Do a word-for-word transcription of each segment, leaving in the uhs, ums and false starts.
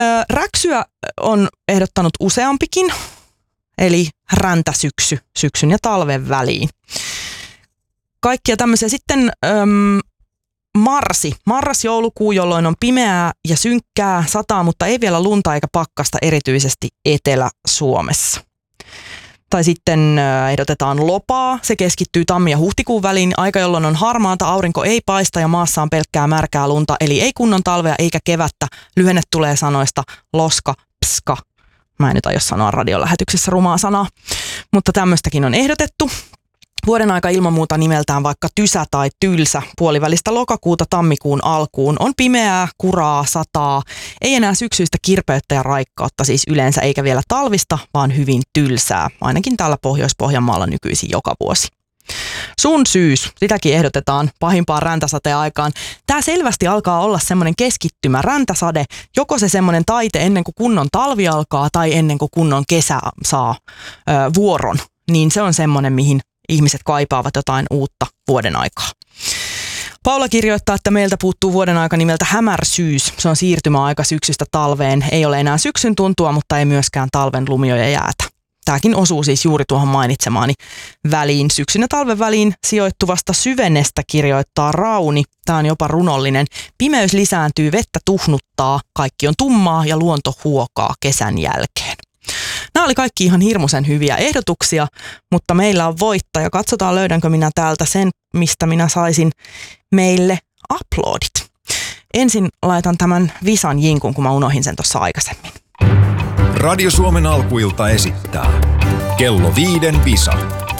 Räksyä on ehdottanut useampikin, eli räntäsyksy, syksyn ja talven väliin. Kaikkia tämmöisiä sitten äm, marsi, marras-joulukuu, jolloin on pimeää ja synkkää, sataa, mutta ei vielä lunta eikä pakkasta erityisesti Etelä-Suomessa. Tai sitten ehdotetaan lopaa. Se keskittyy tammi- ja huhtikuun väliin, aika jolloin on harmaata, aurinko ei paista ja maassa on pelkkää märkää lunta, eli ei kunnon talvea eikä kevättä. Lyhenne tulee sanoista loska, pska. Mä en nyt aio sanoa radiolähetyksessä rumaa sanaa, mutta tämmöistäkin on ehdotettu. Vuoden aika ilman muuta nimeltään vaikka tysä tai tylsä. Puolivälistä lokakuuta tammikuun alkuun on pimeää, kuraa, sataa. Ei enää syksyistä kirpeyttä ja raikkautta siis yleensä, eikä vielä talvista, vaan hyvin tylsää. Ainakin täällä Pohjois-Pohjanmaalla nykyisin joka vuosi. Sun syys, sitäkin ehdotetaan pahimpaan räntäsateen aikaan. Tää selvästi alkaa olla semmoinen keskittymä räntäsade, joko se semmoinen taite ennen kuin kunnon talvi alkaa tai ennen kuin kunnon kesä saa ö, vuoron. Niin se on semmoinen, mihin ihmiset kaipaavat jotain uutta vuoden aikaa. Paula kirjoittaa, että meiltä puuttuu vuoden aika nimeltä hämärsyys. Se on siirtymäaika syksystä talveen. Ei ole enää syksyn tuntua, mutta ei myöskään talven lumia ja jäätä. Tämäkin osuu siis juuri tuohon mainitsemaani väliin. Syksyn ja talven väliin sijoittuvasta syvennestä kirjoittaa Rauni. Tämä on jopa runollinen. Pimeys lisääntyy, vettä tuhnuttaa, kaikki on tummaa ja luonto huokaa kesän jälkeen. Nämä oli kaikki ihan hirmuisen hyviä ehdotuksia, mutta meillä on voittaja. Katsotaan, löydänkö minä täältä sen, mistä minä saisin meille uploadit. Ensin laitan tämän Visan jinkun, kun mä unohin sen tuossa aikaisemmin. Radio Suomen alkuilta esittää Kello viiden Visa.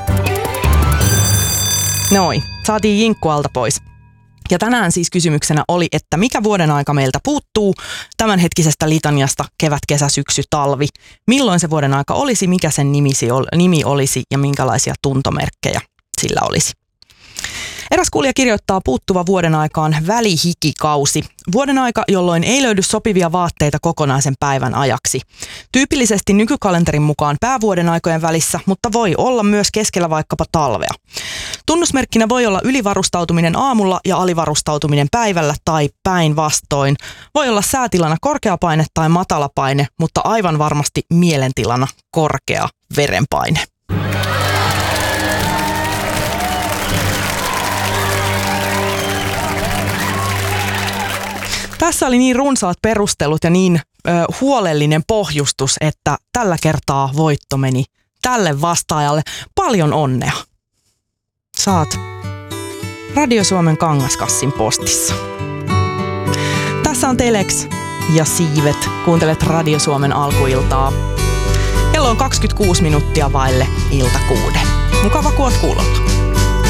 Noin, saatiin jinkku alta pois. Ja tänään siis kysymyksenä oli, että mikä vuoden aika meiltä puuttuu tämänhetkisestä litaniasta kevät, kesä, syksy, talvi. Milloin se vuoden aika olisi, mikä sen nimisi, nimi olisi ja minkälaisia tuntomerkkejä sillä olisi. Eräs kuulija kirjoittaa puuttuva vuoden aikaan välihikikausi. Vuoden aika, jolloin ei löydy sopivia vaatteita kokonaisen päivän ajaksi. Tyypillisesti nykykalenterin mukaan päävuoden aikojen välissä, mutta voi olla myös keskellä vaikkapa talvea. Tunnusmerkkinä voi olla ylivarustautuminen aamulla ja alivarustautuminen päivällä tai päinvastoin. Voi olla säätilana korkea paine tai matala paine, mutta aivan varmasti mielentilana korkea verenpaine. Tässä oli niin runsaat perustelut ja niin ö, huolellinen pohjustus, että tällä kertaa voitto meni tälle vastaajalle. Paljon onnea! Saat Radio Suomen kangaskassin postissa. Tässä on Telex ja Siivet. Kuuntelet Radio Suomen alkuiltaa. Kello on kaksikymmentäkuusi minuuttia vaille ilta kuuden. Mukava kun oot kuulolla.